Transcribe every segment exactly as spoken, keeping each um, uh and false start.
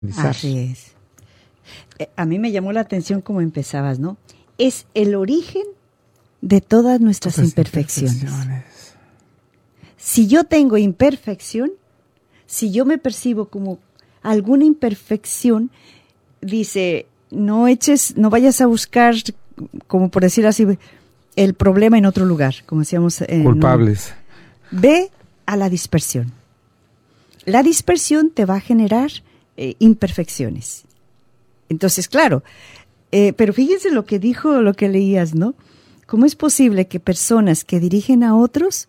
Así es. A mí me llamó la atención cómo empezabas, ¿no? Es el origen de todas nuestras todas imperfecciones. imperfecciones. Si yo tengo imperfección, si yo me percibo como alguna imperfección, dice, no eches, no vayas a buscar, como por decir así, el problema en otro lugar, como decíamos. Eh, Culpables. No. Ve a la dispersión. La dispersión te va a generar eh, imperfecciones. Entonces, claro, eh, pero fíjense lo que dijo, lo que leías, ¿no? ¿Cómo es posible que personas que dirigen a otros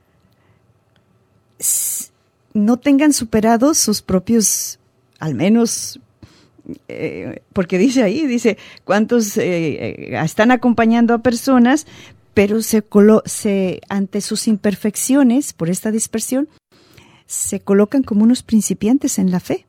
s- no tengan superados sus propios, al menos, eh, porque dice ahí, dice, cuántos eh, eh, están acompañando a personas, pero se, colo- se ante sus imperfecciones, por esta dispersión, se colocan como unos principiantes en la fe.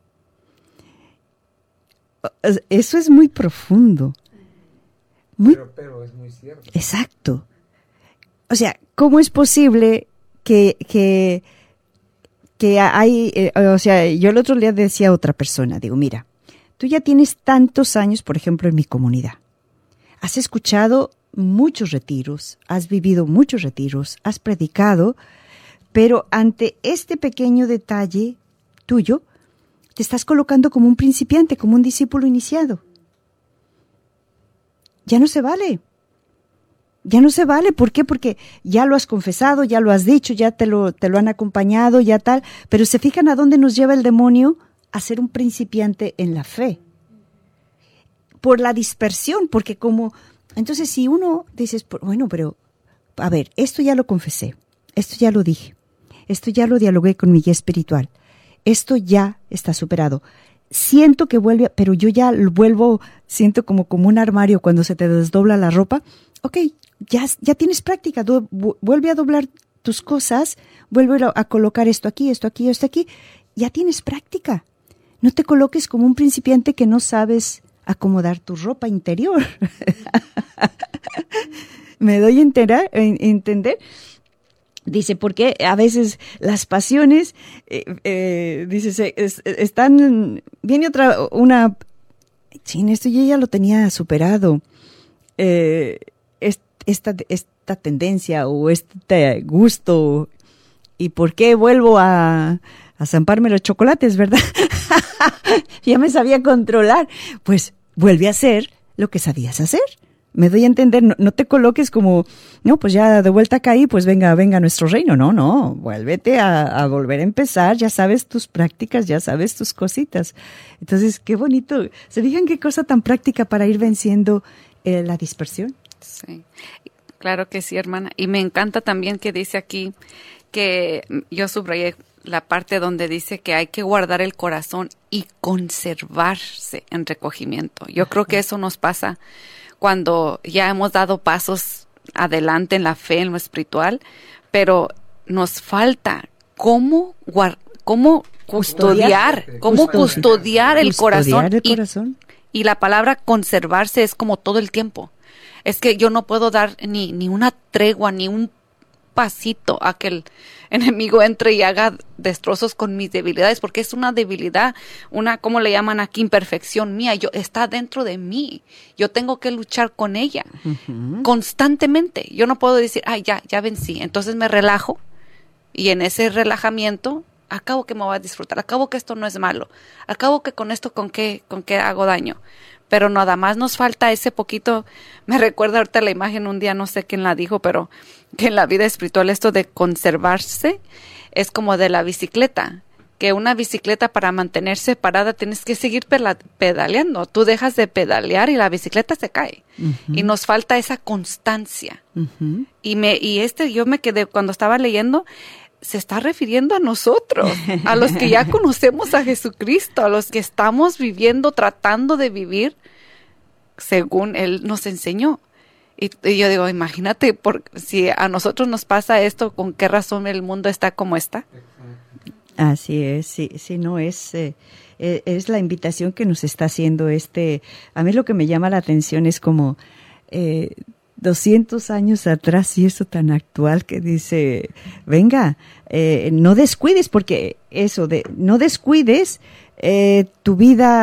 Eso es muy profundo. Muy, pero, pero es muy cierto. Exacto. O sea, ¿cómo es posible que, que, que hay, eh, o sea, yo el otro día decía a otra persona, digo, mira, tú ya tienes tantos años, por ejemplo, en mi comunidad. Has escuchado muchos retiros, has vivido muchos retiros, has predicado, pero ante este pequeño detalle tuyo, te estás colocando como un principiante, como un discípulo iniciado. Ya no se vale. Ya no se vale. ¿Por qué? Porque ya lo has confesado, ya lo has dicho, ya te lo, te lo han acompañado, ya tal. Pero se fijan a dónde nos lleva el demonio a ser un principiante en la fe. Por la dispersión, porque como... Entonces, si uno dices, bueno, pero, a ver, esto ya lo confesé, esto ya lo dije, esto ya lo dialogué con mi guía espiritual, esto ya está superado. Siento que vuelve, pero yo ya vuelvo, siento como, como un armario cuando se te desdobla la ropa. Ok, ya, ya tienes práctica, du- vuelve a doblar tus cosas, vuelve a, a colocar esto aquí, esto aquí, esto aquí. Ya tienes práctica. No te coloques como un principiante que no sabes acomodar tu ropa interior. ¿Me doy a enterar, entender? Dice, porque a veces las pasiones, eh, eh, dice, se, es, están, viene otra, una, sí, esto yo ya lo tenía superado, eh, es, esta, esta tendencia o este gusto, ¿y por qué vuelvo a, a zamparme los chocolates, verdad? Ya me sabía controlar, pues vuelve a hacer lo que sabías hacer. Me doy a entender, no, no te coloques como, no, pues ya de vuelta caí, pues venga, venga a nuestro reino. No, no, vuélvete a, a volver a empezar, ya sabes tus prácticas, ya sabes tus cositas. Entonces, qué bonito. ¿Se fijan qué cosa tan práctica para ir venciendo eh, la dispersión? Sí, claro que sí, hermana. Y me encanta también que dice aquí que yo subrayé la parte donde dice que hay que guardar el corazón y conservarse en recogimiento. Yo creo que eso nos pasa cuando ya hemos dado pasos adelante en la fe, en lo espiritual, pero nos falta cómo, guard- cómo custodiar, custodiar cómo custodiar el custodiar corazón. El y, corazón. Y la palabra conservarse es como todo el tiempo. Es que yo no puedo dar ni, ni una tregua, ni un pasito a que el enemigo entre y haga destrozos con mis debilidades, porque es una debilidad, una, ¿cómo le llaman aquí? Imperfección mía. Yo, está dentro de mí. Yo tengo que luchar con ella uh-huh. constantemente. Yo no puedo decir, ay, ya, ya vencí. Entonces me relajo y en ese relajamiento acabo que me voy a disfrutar, acabo que esto no es malo, acabo que con esto con qué, con qué hago daño. Pero nada más nos falta ese poquito. Me recuerda ahorita la imagen un día, no sé quién la dijo, pero que en la vida espiritual esto de conservarse es como de la bicicleta, que una bicicleta para mantenerse parada tienes que seguir pela- pedaleando. Tú dejas de pedalear y la bicicleta se cae. Uh-huh. Y nos falta esa constancia. Uh-huh. Y me y este yo me quedé cuando estaba leyendo. Se está refiriendo a nosotros, a los que ya conocemos a Jesucristo, a los que estamos viviendo, tratando de vivir según Él nos enseñó. Y, y yo digo, imagínate, por, si a nosotros nos pasa esto, ¿con qué razón el mundo está como está? Así es, sí, sí, no, es, eh, es la invitación que nos está haciendo este. A mí lo que me llama la atención es como... Eh, doscientos años atrás y eso tan actual que dice, venga, eh, no descuides, porque eso de no descuides eh, tu vida